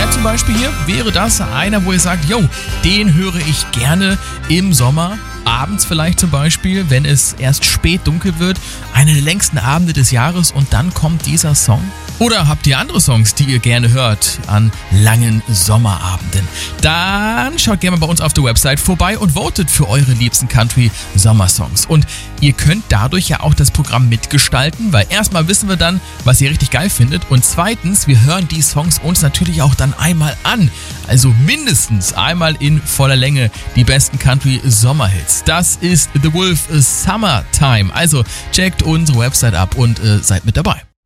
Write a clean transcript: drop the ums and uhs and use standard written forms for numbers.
Time zum Beispiel hier, wäre das einer, wo ihr sagt, yo, den höre ich gerne im Sommer, abends vielleicht zum Beispiel, wenn es erst spät dunkel wird, einer der längsten Abende des Jahres und dann kommt dieser Song? Oder habt ihr andere Songs, die ihr gerne hört an langen Sommerabenden? Dann schaut gerne mal bei uns auf der Website vorbei und votet für eure liebsten Country-Sommersongs. Und ihr könnt dadurch ja auch das Programm mitgestalten, weil erstmal wissen wir dann, was ihr richtig geil findet und zweitens, wir hören die Songs uns natürlich auch dann einmal an. Also mindestens einmal in voller Länge die besten Country-Sommerhits. Das ist The Wolf Summertime. Also checkt unsere Website ab und seid mit dabei.